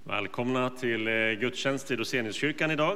Välkomna till gudstjänst i Roseniuskyrkan idag.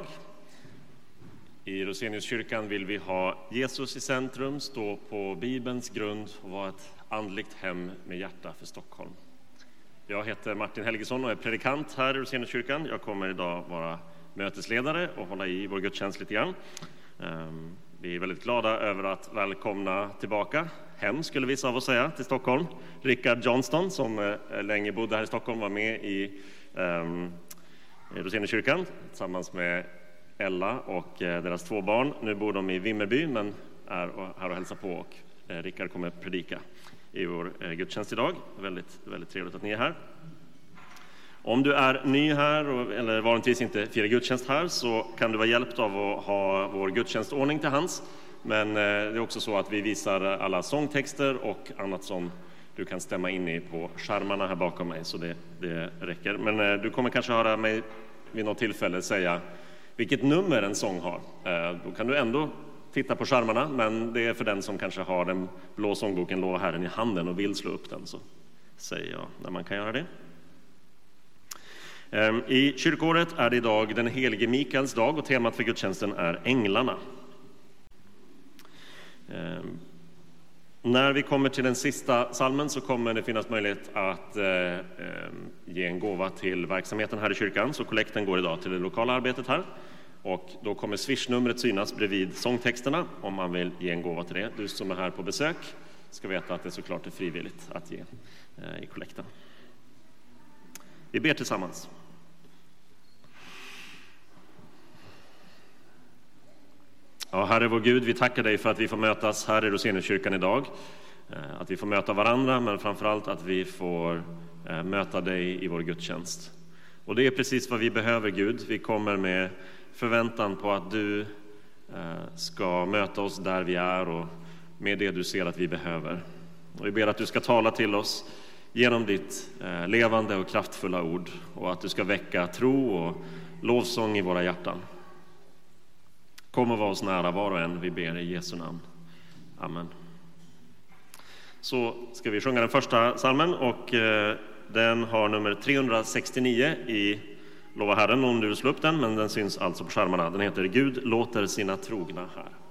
I Roseniuskyrkan vill vi ha Jesus i centrum, stå på Bibelns grund och vara ett andligt hem med hjärta för Stockholm. Jag heter Martin Helgesson och är predikant här i Roseniuskyrkan. Jag kommer idag vara mötesledare och hålla i vår gudstjänst lite grann. Vi är väldigt glada över att välkomna tillbaka hem, skulle vissa av oss säga, till Stockholm. Richard Johnston, som länge bodde här i Stockholm, var med i Roseniuskyrkan tillsammans med Ella och deras 2 barn. Nu bor de i Vimmerby men är här och hälsar på, och Richard kommer predika i vår gudstjänst idag. Väldigt, väldigt trevligt att ni är här. Om du är ny här eller vanligtvis inte firar gudstjänst här, så kan du vara hjälpt av att ha vår gudstjänstordning till hands. Men det är också så att vi visar alla sångtexter och annat som du kan stämma in i på skärmarna här bakom mig, så det räcker. Men du kommer kanske höra mig vid något tillfälle säga vilket nummer en sång har. Då kan du ändå titta på skärmarna, men det är för den som kanske har den blå sångboken Lova Herren i handen och vill slå upp den, så säger jag när man kan göra det. I kyrkåret är det idag den helige Mikaels dag och temat för gudstjänsten är änglarna. När vi kommer till den sista salmen så kommer det finnas möjlighet att ge en gåva till verksamheten här i kyrkan. Så kollekten går idag till det lokala arbetet här. Och då kommer swishnumret synas bredvid sångtexterna om man vill ge en gåva till det. Du som är här på besök ska veta att det såklart är frivilligt att ge i kollekten. Vi ber tillsammans. Ja, Herre vår Gud, vi tackar dig för att vi får mötas här i Roseniuskyrkan idag. Att vi får möta varandra, men framförallt att vi får möta dig i vår gudstjänst. Och det är precis vad vi behöver, Gud. Vi kommer med förväntan på att du ska möta oss där vi är och med det du ser att vi behöver. Och vi ber att du ska tala till oss genom ditt levande och kraftfulla ord, och att du ska väcka tro och lovsång i våra hjärtan. Kom och var oss nära var och en, vi ber i Jesu namn. Amen. Så ska vi sjunga den första psalmen, och den har nummer 369 i Lova Herren om du vill slå upp den, men den syns alltså på skärmarna. Den heter Gud låter sina trogna här.